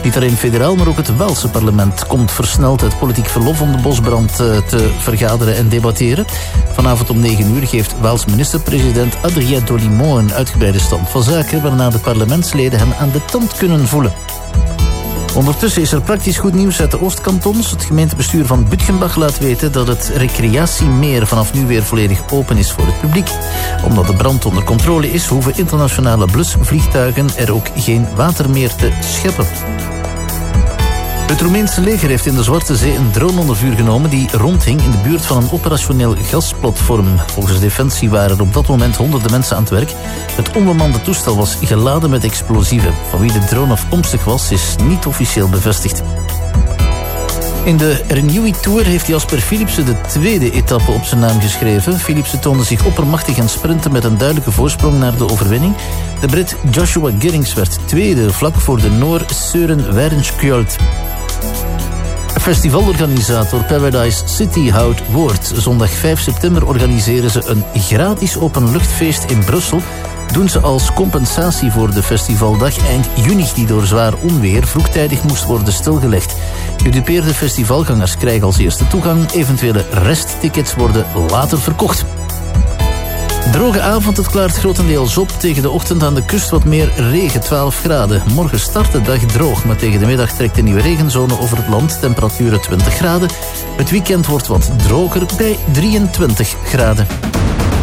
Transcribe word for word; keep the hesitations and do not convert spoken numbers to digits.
Niet alleen federaal, maar ook het Waalse parlement komt versneld uit politiek verlof om de bosbrand te vergaderen en debatteren. Vanavond om negen uur geeft Waals minister-president Adrien Dolimon een uitgebreide stand van zaken, waarna de parlementsleden hem aan de tand kunnen voelen. Ondertussen is er praktisch goed nieuws uit de Oostkantons. Het gemeentebestuur van Bütgenbach laat weten dat het recreatiemeer vanaf nu weer volledig open is voor het publiek. Omdat de brand onder controle is, hoeven internationale blusvliegtuigen er ook geen water meer te scheppen. Het Roemeense leger heeft in de Zwarte Zee een drone onder vuur genomen die rondhing in de buurt van een operationeel gasplatform. Volgens Defensie waren er op dat moment honderden mensen aan het werk. Het onbemande toestel was geladen met explosieven. Van wie de drone afkomstig was, is niet officieel bevestigd. In de Renewy Tour heeft Jasper Philipsen de tweede etappe op zijn naam geschreven. Philipsen toonde zich oppermachtig en sprinten met een duidelijke voorsprong naar de overwinning. De Brit Joshua Giddings werd tweede, vlak voor de Noor Søren Werenskjöld. Festivalorganisator Paradise City houdt woord. Zondag vijf september organiseren ze een gratis openluchtfeest in Brussel. Doen ze als compensatie voor de festivaldag eind juni die door zwaar onweer vroegtijdig moest worden stilgelegd. Gedupeerde festivalgangers krijgen als eerste toegang. Eventuele resttickets worden later verkocht. Droge avond, het klaart grotendeels op. Tegen de ochtend aan de kust wat meer regen, twaalf graden. Morgen start de dag droog, maar tegen de middag trekt een nieuwe regenzone over het land. Temperaturen twintig graden. Het weekend wordt wat droger bij drieëntwintig graden.